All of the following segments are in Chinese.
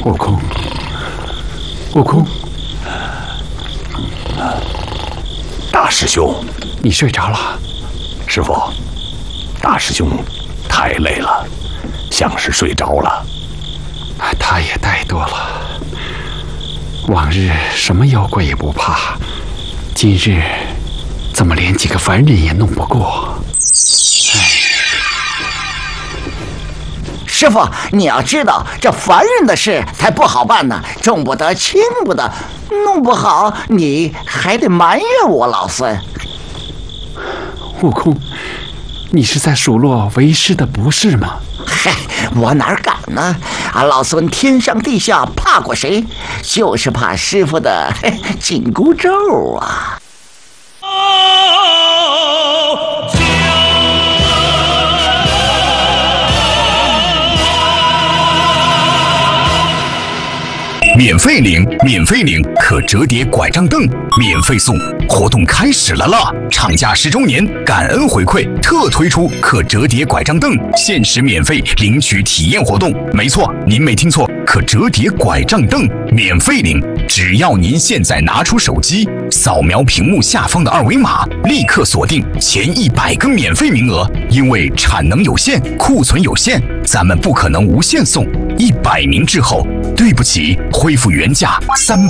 悟空，悟空， 大师兄， 你睡着了？ 师傅，大师兄太累了，像是睡着了。 他也怠惰了。往日什么妖怪也不怕，今日怎么连几个凡人也弄不过？ 师傅，你要知道，这凡人的事才不好办呢，重不得轻不得，弄不好你还得埋怨我老孙。 悟空，你是在数落为师的不是吗？ 嗨，我哪敢呢？俺老孙天上地下怕过谁？就是怕师傅的紧箍咒啊！ 免费领，免费领可折叠拐杖凳，免费送，活动开始了啦！厂家10周年感恩回馈，特推出可折叠拐杖凳，限时免费领取体验活动。没错，您没听错，可折叠拐杖凳免费领，只要您现在拿出手机，扫描屏幕下方的2维码，立刻锁定前100个免费名额。因为产能有限，库存有限，咱们不可能无限送。100名之后，对不起，恢复原价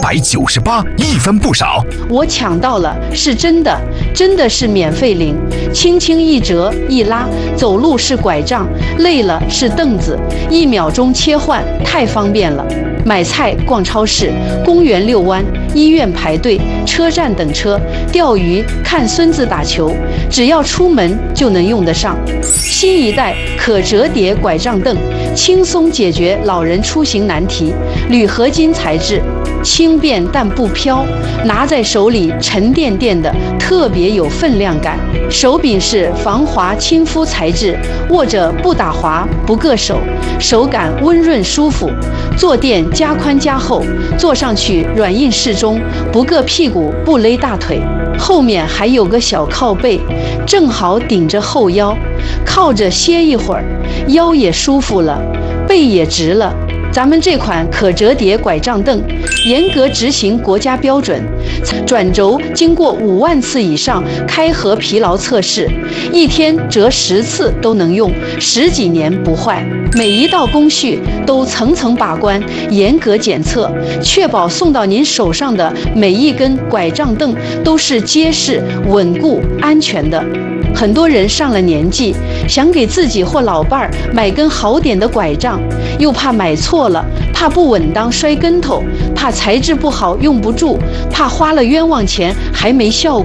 398，一分不少。 我抢到了，是真的，真的是免费领，轻轻一折一拉，走路是拐杖，累了是凳子，1秒钟切换，太方便了。买菜、逛超市、公园遛弯、医院排队、车站等车、钓鱼、看孙子打球，只要出门就能用得上。新一代可折叠拐杖凳，轻松解决老人出行难题。铝合金材质，轻便但不飘，拿在手里沉甸甸的，特别有分量感。手柄是防滑亲肤材质，握着不打滑不硌手，手感温润舒服。坐垫加宽加厚，坐上去软硬适中，不硌屁股不勒大腿。后面还有个小靠背，正好顶着后腰，靠着歇一会儿，腰也舒服了，背也直了。咱们这款可折叠拐杖凳严格执行国家标准，转轴经过5万次以上开合疲劳测试，1天折10次都能用，10几年不坏。每一道工序都层层把关，严格检测，确保送到您手上的每一根拐杖凳都是结实、稳固、安全的。很多人上了年纪，想给自己或老伴儿买根好点的拐杖，又怕买错了，怕不稳当摔跟头，怕材质不好用不住，怕花了冤枉钱还没效果。